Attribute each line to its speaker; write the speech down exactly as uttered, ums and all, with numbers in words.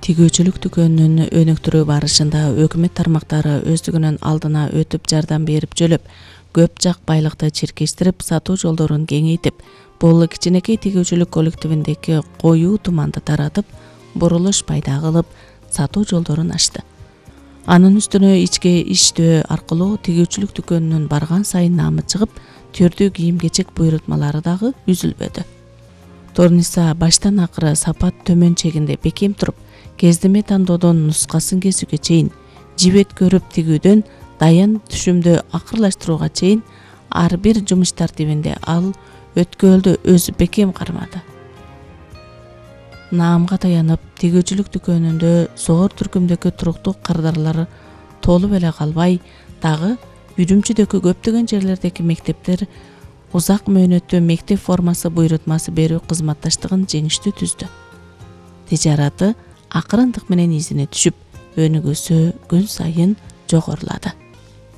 Speaker 1: Тигүүчүлүк дүкөнүнүн өнүктүрүү барышында өкмөт тармактары өздүгүнүн алдына өтүп жардам берип жөлөп, көп жак байлыкты чиркештирип, сатуу жолдорун кеңейтип, бул кичинекей тигүүчүлүк коллективиндеги коюу туманды таратып, бурулуш пайда кылып, сатуу жолдорун ачты. Анын үстүнө ички иштөө аркылуу тигүүчүлүк дүкөнүнүн барган сайын наамы чыгып, түрдүү кийим-кечек буйрутмалары дагы үзүлбөдү. Торниса баштан акыры сапат төмөн чегинде бекем туруп, кездеме тандоодон нускасын кесүүгө чейин, жибет көрүп тигүүдөн даян түшүмдү акырлаштырууга чейин ар бир жумуш тартибинде ал өткөлдү өзү бекем кармады. Наамга таянып, тигүүчүлүк дүкөнүндө зоор түркүмдөгү туруктуу кардарлар толуп эле калбай, дагы Үрүмчүдөгү көптөгөн жерлердеги мектептер узак мөөнөттүү мектеп формасы буйрутмасы берүү кызматташтыгын жеңиштүү түздү. Тижараты акырындык менен изине түшүп, өнүгүүсү күн сайын жогорулады.